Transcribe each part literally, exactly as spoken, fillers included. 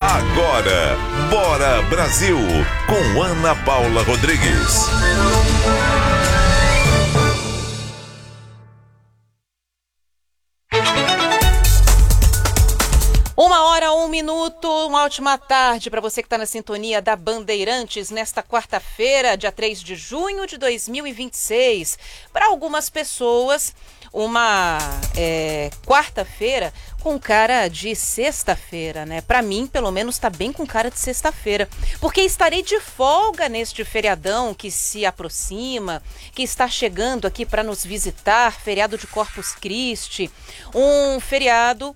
Agora, Bora Brasil, com Ana Paula Rodrigues. Uma hora, um minuto, uma ótima tarde para você que está na sintonia da Bandeirantes nesta quarta-feira, dia três de junho de dois mil e vinte e seis. Para algumas pessoas, uma é, quarta-feira com cara de sexta-feira, né? Para mim, pelo menos, está bem com cara de sexta-feira, porque estarei de folga neste feriadão que se aproxima, que está chegando aqui para nos visitar, feriado de Corpus Christi, um feriado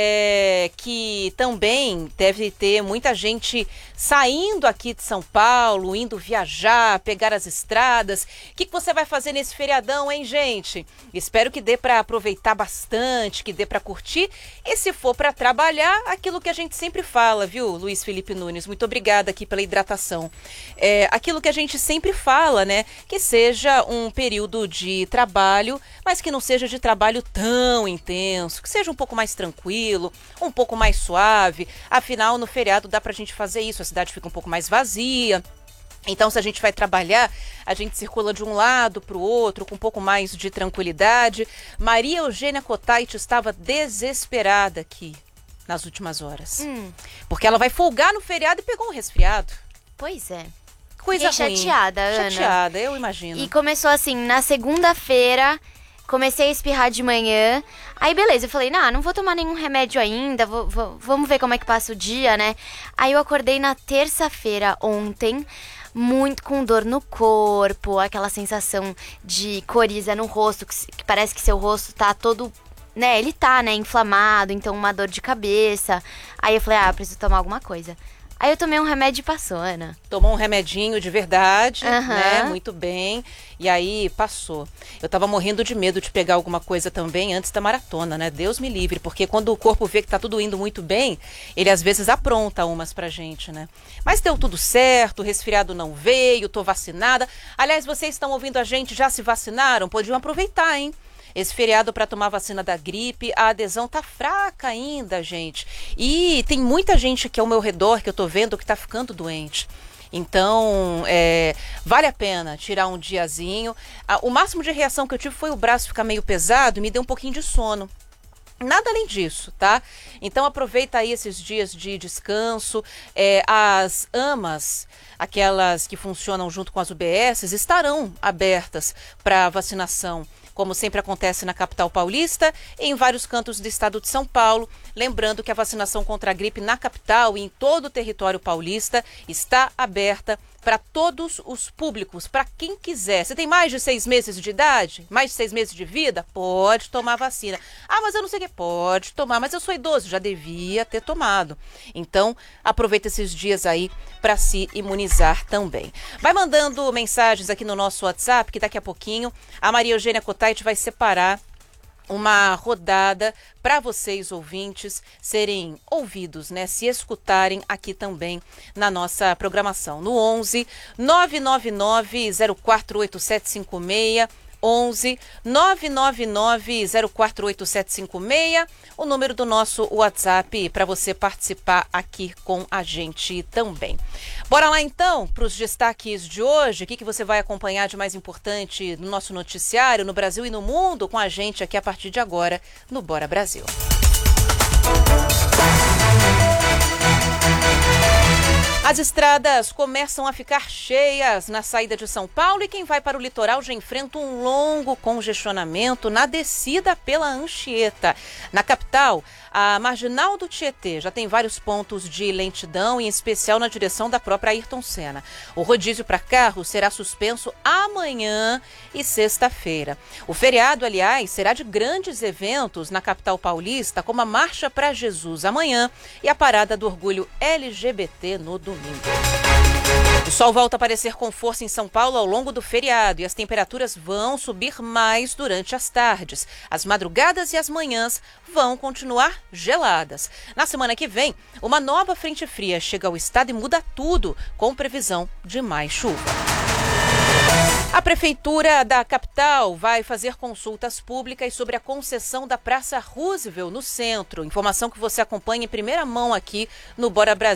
É, que também deve ter muita gente saindo aqui de São Paulo, indo viajar, pegar as estradas. O que, que você vai fazer nesse feriadão, hein, gente? Espero que dê para aproveitar bastante, que dê para curtir. E se for para trabalhar, aquilo que a gente sempre fala, viu, Luiz Felipe Nunes? Muito obrigada aqui pela hidratação. É, aquilo que a gente sempre fala, né? Que seja um período de trabalho, mas que não seja de trabalho tão intenso, que seja um pouco mais tranquilo, um pouco mais suave. Afinal, no feriado dá pra gente fazer isso, a cidade fica um pouco mais vazia. Então, se a gente vai trabalhar, a gente circula de um lado para o outro com um pouco mais de tranquilidade. Maria Eugênia Cotait estava desesperada aqui nas últimas horas. Hum. Porque ela vai folgar no feriado e pegou um resfriado. Pois é. Coisa Fiquei ruim. chateada, Ana. Chateada, eu imagino. E começou assim, na segunda-feira, comecei a espirrar de manhã. Aí, beleza, eu falei, não, não vou tomar nenhum remédio ainda, vou, vou, vamos ver como é que passa o dia, né? Aí eu acordei na terça-feira, ontem, muito com dor no corpo, aquela sensação de coriza no rosto, que, que parece que seu rosto tá todo, né, ele tá, né, inflamado, então uma dor de cabeça. Aí eu falei, ah, preciso tomar alguma coisa. Aí eu tomei um remédio e passou, Ana. Tomou um remedinho de verdade, uhum. né? Muito bem. E aí passou. Eu tava morrendo de medo de pegar alguma coisa também antes da maratona, né? Deus me livre. Porque quando o corpo vê que tá tudo indo muito bem, ele às vezes apronta umas pra gente, né? Mas deu tudo certo, o resfriado não veio, tô vacinada. Aliás, vocês estão ouvindo a gente, já se vacinaram? Podiam aproveitar, hein? Esse feriado para tomar vacina da gripe, a adesão tá fraca ainda, gente. E tem muita gente aqui ao meu redor que eu tô vendo que tá ficando doente. Então, é, vale a pena tirar um diazinho. O máximo de reação que eu tive foi o braço ficar meio pesado e me deu um pouquinho de sono. Nada além disso, tá? Então aproveita aí esses dias de descanso. É, as AMAs, aquelas que funcionam junto com as U B Ss, estarão abertas para vacinação, como sempre acontece na capital paulista e em vários cantos do estado de São Paulo. Lembrando que a vacinação contra a gripe na capital e em todo o território paulista está aberta para todos os públicos, para quem quiser. Você tem mais de seis meses de idade? Mais de seis meses de vida? Pode tomar vacina. Ah, mas eu não sei o que. Pode tomar, mas eu sou idoso, já devia ter tomado. Então, aproveita esses dias aí para se imunizar também. Vai mandando mensagens aqui no nosso WhatsApp, que daqui a pouquinho a Maria Eugênia Cotait vai separar uma rodada para vocês, ouvintes, serem ouvidos, né? Se escutarem aqui também na nossa programação. No onze, nove nove nove, zero quatro oito sete cinco seis, onze, nove nove nove, zero quatro oito sete cinco seis, o número do nosso WhatsApp para você participar aqui com a gente também. Bora lá então para os destaques de hoje. O que, que você vai acompanhar de mais importante no nosso noticiário, no Brasil e no mundo, com a gente aqui a partir de agora no Bora Brasil. As estradas começam a ficar cheias na saída de São Paulo e quem vai para o litoral já enfrenta um longo congestionamento na descida pela Anchieta. Na capital, a Marginal do Tietê já tem vários pontos de lentidão, em especial na direção da própria Ayrton Senna. O rodízio para carros será suspenso amanhã e sexta-feira. O feriado, aliás, será de grandes eventos na capital paulista, como a Marcha para Jesus amanhã e a Parada do Orgulho L G B T no domingo. O sol volta a aparecer com força em São Paulo ao longo do feriado e as temperaturas vão subir mais durante as tardes. As madrugadas e as manhãs vão continuar geladas. Na semana que vem, uma nova frente fria chega ao estado e muda tudo, com previsão de mais chuva. A Prefeitura da capital vai fazer consultas públicas sobre a concessão da Praça Roosevelt no centro. Informação que você acompanha em primeira mão aqui no Bora Brasil.